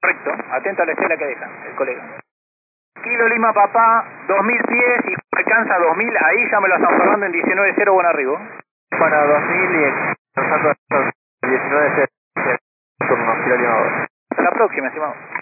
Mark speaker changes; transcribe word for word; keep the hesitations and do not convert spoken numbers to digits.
Speaker 1: Correcto, atento a la estela que deja el colega. Kilo Lima Papá, dos mil pies y alcanza dos mil, ahí ya me lo están formando en diecinueve cero, buen arribo.
Speaker 2: Bueno, dos mil y alcanzando diecinueve cero, turno, Kilo Lima.
Speaker 1: Hasta la próxima, estimado.